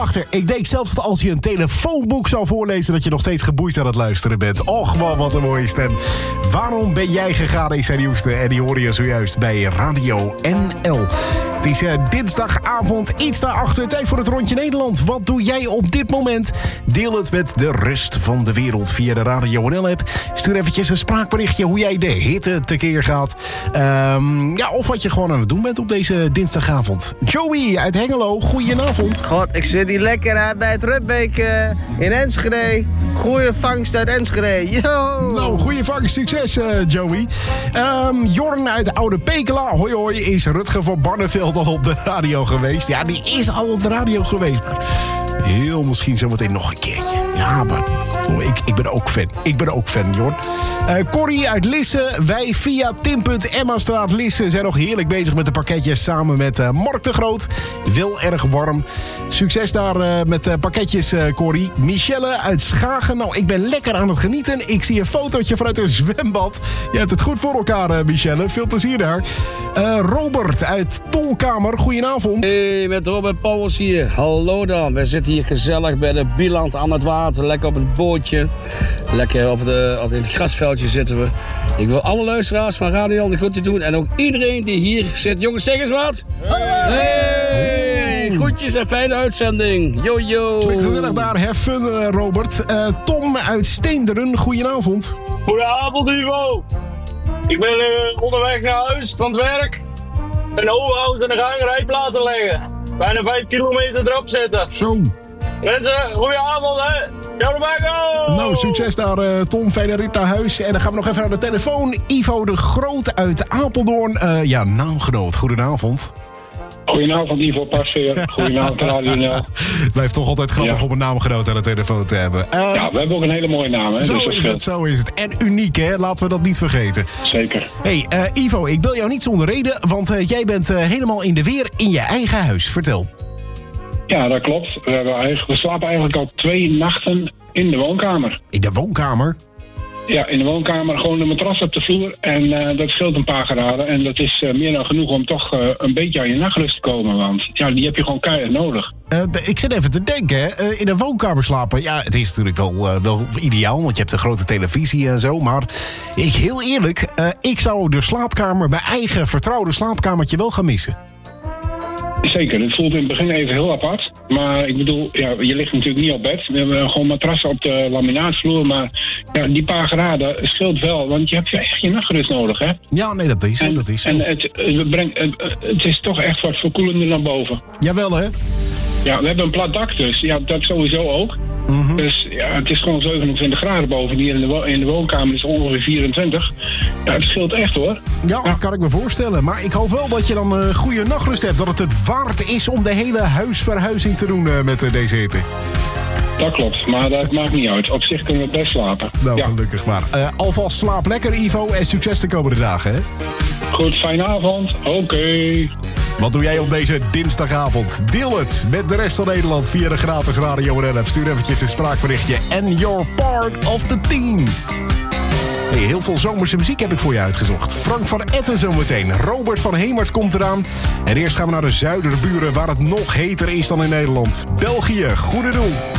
Achter, ik denk zelfs dat als je een telefoonboek zou voorlezen... dat je nog steeds geboeid aan het luisteren bent. Och man, wat een mooie stem. Waarom ben jij gegaan, is zijn nieuwste. En die hoorde je zojuist bij Radio NL. Het is dinsdagavond, iets naar achter. Tijd voor het Rondje Nederland. Wat doe jij op dit moment? Deel het met de rest van de wereld via de Radio NL-app. Stuur eventjes een spraakberichtje hoe jij de hitte tekeer gaat. Of wat je gewoon aan het doen bent op deze dinsdagavond. Joey uit Hengelo, goedenavond. God, ik zit hier lekker bij het Rubbeek in Enschede. Goeie vangst uit Enschede. Yo! Nou, goeie vangst. Succes, Joey. Jorn uit Oude Pekela. Hoi hoi, is Rutger van Barneveld al op de radio geweest? Ja, die is al op de radio geweest. Maar heel misschien zometeen nog een keertje. Ja, maar ik ben ook fan. Ik ben ook fan, Jorn. Corrie uit Lisse. Wij via Tim.Emmastraat Lisse zijn nog heerlijk bezig met de pakketjes samen met Mark de Groot. Wel erg warm. Succes daar met pakketjes, Corrie. Michelle uit Schagen. Nou, ik ben lekker aan het genieten. Ik zie een fotootje vanuit een zwembad. Je hebt het goed voor elkaar, Michelle. Veel plezier daar. Robert uit Tolkamer. Goedenavond. Hey, met Robert Pauwels hier. Hallo dan. We zitten hier gezellig bij de Bieland aan het water. Lekker op het bootje. Lekker in het grasveldje zitten we. Ik wil alle luisteraars van Radio de groeten doen. En ook iedereen die hier zit. Jongens, zeg eens wat. Hey! Groetjes en fijne uitzending. Yo, yo. Klinkt gezellig daar. Have fun, Robert. Tom uit Steenderen. Goedenavond. Goedenavond, Ivo. Ik ben onderweg naar huis van het werk. Een overhuis en een gangerij laten leggen. Bijna 5 kilometer erop zetten. Zo. Mensen, goedenavond, hè. Ciao, go! Nou, succes daar, Tom. Fijne rit naar huis. En dan gaan we nog even naar de telefoon. Ivo de Groot uit Apeldoorn. Naamgenoot. Goedenavond. Goedenavond, Ivo Pasveer. Goedenavond, Radio NL. Het blijft toch altijd grappig om een naamgenoot aan de telefoon te hebben. We hebben ook een hele mooie naam, hè? Zo is het. En uniek, hè? Laten we dat niet vergeten. Zeker. Hey, Ivo, ik bel jou niet zonder reden, want jij bent helemaal in de weer in je eigen huis. Vertel. Ja, dat klopt. We slapen eigenlijk al 2 nachten in de woonkamer. In de woonkamer? Ja, in de woonkamer gewoon de matras op de vloer. En dat scheelt een paar graden. En dat is meer dan genoeg om toch een beetje aan je nachtrust te komen. Want ja, die heb je gewoon keihard nodig. Ik zit even te denken, hè. In een woonkamer slapen. Ja, het is natuurlijk wel ideaal, want je hebt een grote televisie en zo. Maar heel eerlijk, ik zou de slaapkamer, mijn eigen vertrouwde slaapkamertje wel gaan missen. Zeker, het voelt in het begin even heel apart. Maar ik bedoel, ja, je ligt natuurlijk niet op bed. We hebben gewoon matrassen op de laminaatvloer. Maar ja, die paar graden scheelt wel. Want je hebt echt je nachtrust nodig, hè? Ja, nee, dat is zo. En het is toch echt wat verkoelender naar boven. Jawel, hè? Ja, we hebben een plat dak dus. Ja, dat sowieso ook. Mm-hmm. Dus ja, het is gewoon 27 graden boven. Hier in de woonkamer is ongeveer 24. Ja, het scheelt echt, hoor. Ja, kan ik me voorstellen. Maar ik hoop wel dat je dan een goede nachtrust hebt. Dat het waard is om de hele huisverhuizing te doen met deze hitte. Dat klopt, maar dat maakt niet uit. Op zich kunnen we best slapen. Nou, ja. Gelukkig maar. Alvast slaap lekker, Ivo. En succes de komende dagen, hè? Goed, fijne avond. Oké. Wat doe jij op deze dinsdagavond? Deel het met de rest van Nederland via de gratis Radio NL. Stuur eventjes een spraakberichtje. And you're part of the team. Hey, heel veel zomerse muziek heb ik voor je uitgezocht. Frank van Etten zometeen. Robert van Hemert komt eraan. En eerst gaan we naar de zuiderburen waar het nog heter is dan in Nederland. België, goede doel.